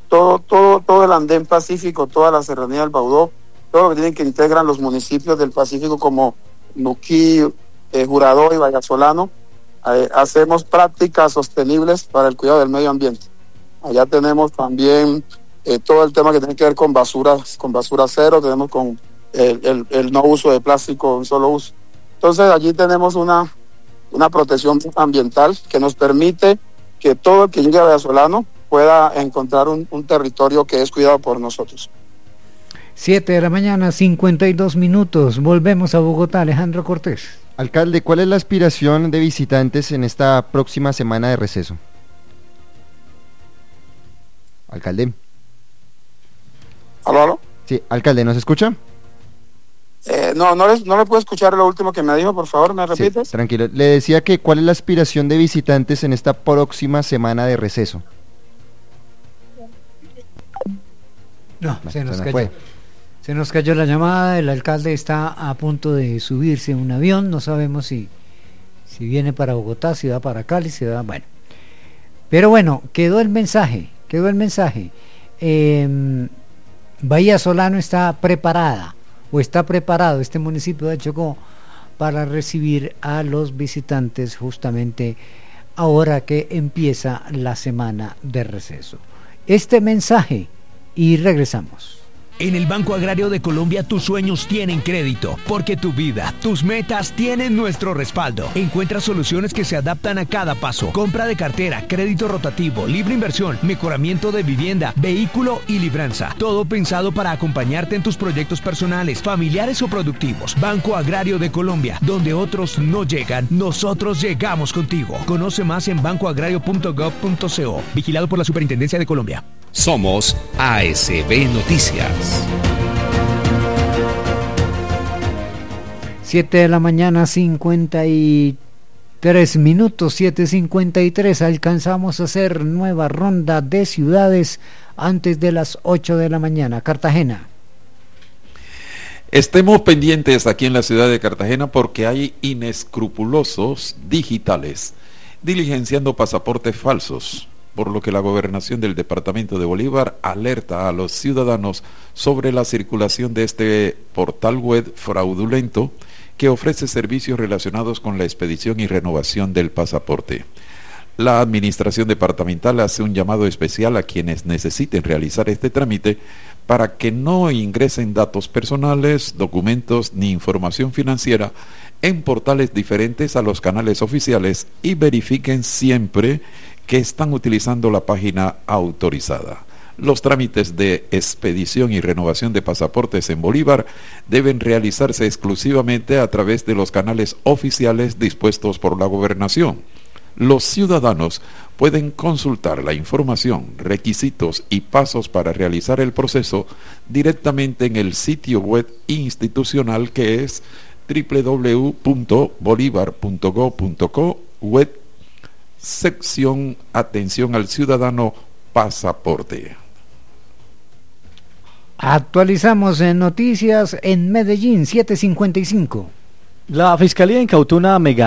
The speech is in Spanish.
todo el andén Pacífico, toda la serranía del Baudó, todo lo que tienen que integran los municipios del Pacífico como Nuquí, Juradó y Vallasolano. Hacemos prácticas sostenibles para el cuidado del medio ambiente. Allá tenemos también todo el tema que tiene que ver con basura cero, tenemos con el no uso de plástico, un solo uso. Entonces allí tenemos una protección ambiental que nos permite que todo el que llegue a Vallasolano pueda encontrar un territorio que es cuidado por nosotros. 7:52 a.m. Volvemos a Bogotá. Alejandro Cortés. Alcalde, ¿cuál es la aspiración de visitantes en esta próxima semana de receso? Alcalde. ¿Aló? Sí, alcalde, ¿nos escucha? No le puedo escuchar lo último que me dijo, por favor, ¿me repites? Sí, tranquilo. Le decía que ¿cuál es la aspiración de visitantes en esta próxima semana de receso? No, se nos cayó. Se nos cayó la llamada, el alcalde está a punto de subirse a un avión, no sabemos si viene para Bogotá, si va para Cali, bueno. Pero bueno, quedó el mensaje. Vallasolano está preparada, o está preparado este municipio de Chocó para recibir a los visitantes justamente ahora que empieza la semana de receso. Este mensaje y regresamos. En el Banco Agrario de Colombia tus sueños tienen crédito, porque tu vida, tus metas tienen nuestro respaldo. Encuentra soluciones que se adaptan a cada paso. Compra de cartera, crédito rotativo, libre inversión, mejoramiento de vivienda, vehículo y libranza. Todo pensado para acompañarte en tus proyectos personales, familiares o productivos. Banco Agrario de Colombia, donde otros no llegan, nosotros llegamos contigo. Conoce más en bancoagrario.gov.co. Vigilado por la Superintendencia de Colombia. Somos ASB Noticias. 7:53 a.m, 7:53. Alcanzamos a hacer nueva ronda de ciudades antes de las 8 de la mañana. Cartagena. Estemos pendientes aquí en la ciudad de Cartagena porque hay inescrupulosos digitales diligenciando pasaportes falsos, por lo que la gobernación del departamento de Bolívar alerta a los ciudadanos sobre la circulación de este portal web fraudulento que ofrece servicios relacionados con la expedición y renovación del pasaporte. La administración departamental hace un llamado especial a quienes necesiten realizar este trámite para que no ingresen datos personales, documentos ni información financiera en portales diferentes a los canales oficiales y verifiquen siempre que están utilizando la página autorizada. Los trámites de expedición y renovación de pasaportes en Bolívar deben realizarse exclusivamente a través de los canales oficiales dispuestos por la gobernación. Los ciudadanos pueden consultar la información, requisitos y pasos para realizar el proceso directamente en el sitio web institucional que es www.bolivar.go.co, web sección Atención al Ciudadano Pasaporte. Actualizamos en noticias en Medellín, 7:55. La Fiscalía incautó una mega